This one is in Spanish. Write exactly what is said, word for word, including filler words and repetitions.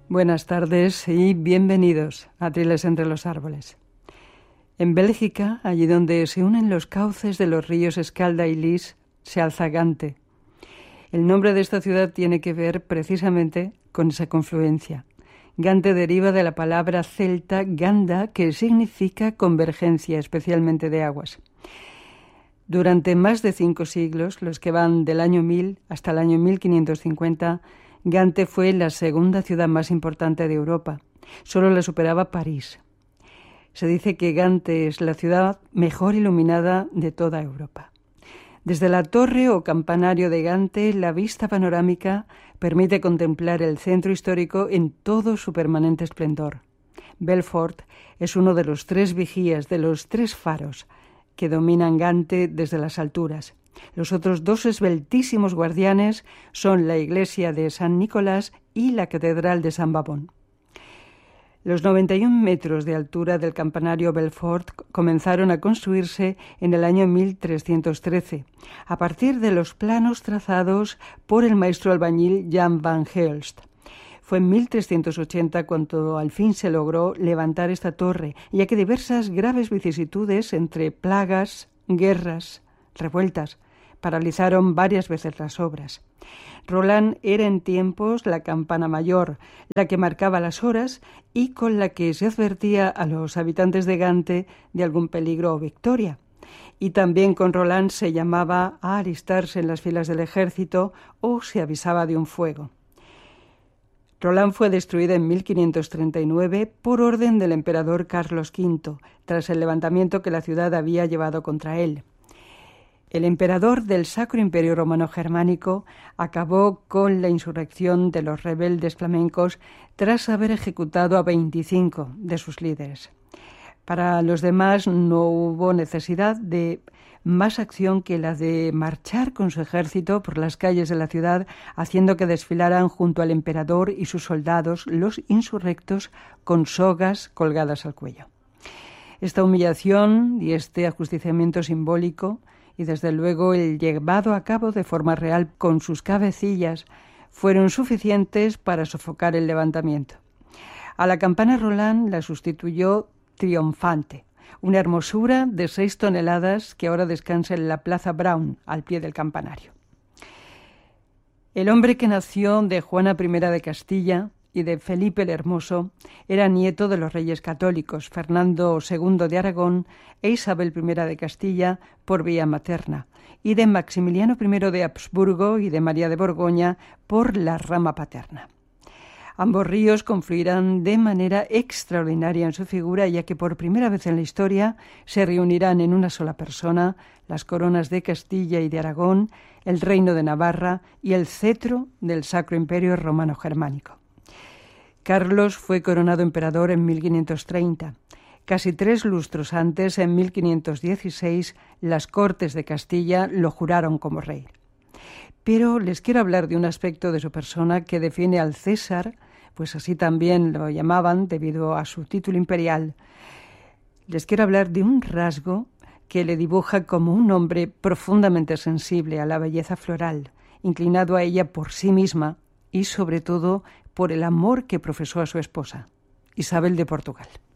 Buenas tardes y bienvenidos a Triles entre los árboles. En Bélgica, allí donde se unen los cauces de los ríos Escalda y Lys, se alza Gante. El nombre de esta ciudad tiene que ver precisamente con esa confluencia. Gante deriva de la palabra celta ganda, que significa convergencia, especialmente de aguas. Durante más de cinco siglos, los que van del año mil hasta el año mil quinientos cincuenta, Gante fue la segunda ciudad más importante de Europa. Solo la superaba París. Se dice que Gante es la ciudad mejor iluminada de toda Europa. Desde la torre o campanario de Gante, la vista panorámica permite contemplar el centro histórico en todo su permanente esplendor. Belfort es uno de los tres vigías, de los tres faros que dominan Gante desde las alturas. Los otros dos esbeltísimos guardianes son la iglesia de San Nicolás y la catedral de San Bavón. Los noventa y un metros de altura del campanario Belfort comenzaron a construirse en el año mil trescientos trece, a partir de los planos trazados por el maestro albañil Jan van Helst. Fue en mil trescientos ochenta cuando al fin se logró levantar esta torre, ya que diversas graves vicisitudes entre plagas, guerras, revueltas, paralizaron varias veces las obras. Roland era en tiempos la campana mayor, la que marcaba las horas y con la que se advertía a los habitantes de Gante de algún peligro o victoria. Y también con Roland se llamaba a alistarse en las filas del ejército o se avisaba de un fuego. Roland fue destruida en mil quinientos treinta y nueve por orden del emperador Carlos quinto, tras el levantamiento que la ciudad había llevado contra él. El emperador del Sacro Imperio Romano Germánico acabó con la insurrección de los rebeldes flamencos tras haber ejecutado a veinticinco de sus líderes. Para los demás no hubo necesidad de más acción que la de marchar con su ejército por las calles de la ciudad, haciendo que desfilaran junto al emperador y sus soldados los insurrectos con sogas colgadas al cuello. Esta humillación y este ajusticiamiento simbólico, y desde luego el llevado a cabo de forma real con sus cabecillas, fueron suficientes para sofocar el levantamiento. A la campana Roland la sustituyó Triomfante, una hermosura de seis toneladas que ahora descansa en la Plaza Brown, al pie del campanario. El hombre que nació de Juana primera de Castilla y de Felipe el Hermoso era nieto de los reyes católicos Fernando segundo de Aragón e Isabel primera de Castilla por vía materna, y de Maximiliano primero de Habsburgo y de María de Borgoña por la rama paterna. Ambos ríos confluirán de manera extraordinaria en su figura, ya que por primera vez en la historia se reunirán en una sola persona las coronas de Castilla y de Aragón, el reino de Navarra y el cetro del Sacro Imperio Romano Germánico. Carlos fue coronado emperador en mil quinientos treinta. Casi tres lustros antes, en mil quinientos dieciséis, las Cortes de Castilla lo juraron como rey. Pero les quiero hablar de un aspecto de su persona que define al César, pues así también lo llamaban debido a su título imperial. Les quiero hablar de un rasgo que le dibuja como un hombre profundamente sensible a la belleza floral, inclinado a ella por sí misma y sobre todo por el amor que profesó a su esposa, Isabel de Portugal.